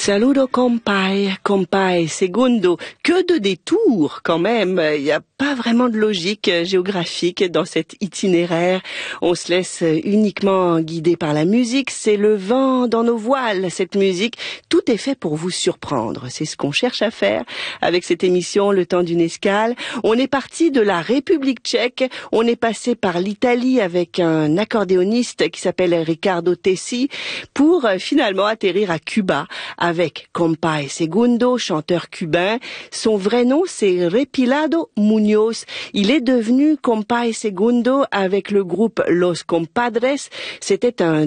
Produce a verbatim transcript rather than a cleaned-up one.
Saludo compay, compay, segundo. Que de détours quand même. Il n'y a pas vraiment de logique géographique dans cet itinéraire. On se laisse uniquement guider par la musique. C'est le vent dans nos voiles, cette musique. Tout est fait pour vous surprendre. C'est ce qu'on cherche à faire avec cette émission Le temps d'une escale. On est parti de la République tchèque. On est passé par l'Italie avec un accordéoniste qui s'appelle Riccardo Tessi pour finalement atterrir à Cuba avec Compay Segundo, chanteur cubain. Son vrai nom, c'est Repilado Muñoz. Il est devenu Compay Segundo avec le groupe Los Compadres. C'était un